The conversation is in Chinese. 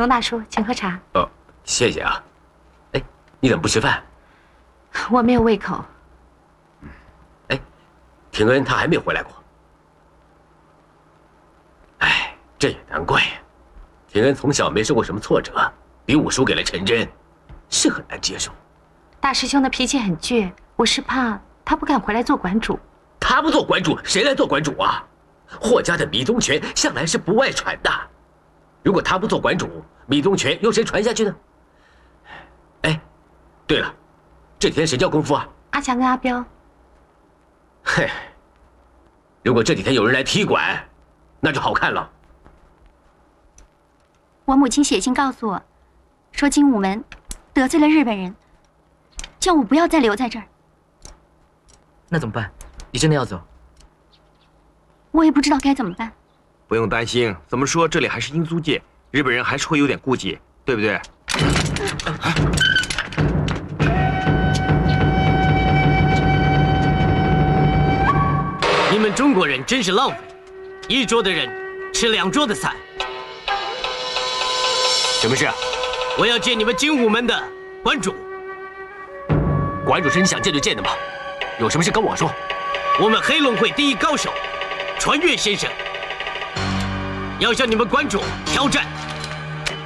龙大叔，请喝茶。 哦，谢谢啊。哎，你怎么不吃饭？ 我没有胃口。 哎，廷恩他还没回来过。哎，这也难怪呀。廷恩从小没受过什么挫折，比武输给了陈真，是很难接受。 大师兄的脾气很倔，我是怕他不敢回来做馆主。 他不做馆主，谁来做馆主啊？霍家的米宗拳向来是不外传的，如果他不做馆主，米宗拳由谁传下去呢？哎，对了，这几天谁教功夫啊？ 阿强跟阿彪。 嘿，如果这几天有人来踢馆，那就好看了。 我母亲写信告诉我，说精武门得罪了日本人，叫我不要再留在这儿。 那怎么办？你真的要走？ 我也不知道该怎么办。 不用担心，怎么说这里还是英租界，日本人还是会有点顾忌，对不对？ 你们中国人真是浪费，一桌的人吃2桌的菜。 什么事啊？ 我要见你们精武门的馆主。 馆主是你想见就见的吗？有什么事跟我说。 我们黑龙会第一高手，传阅先生要向你们馆主挑战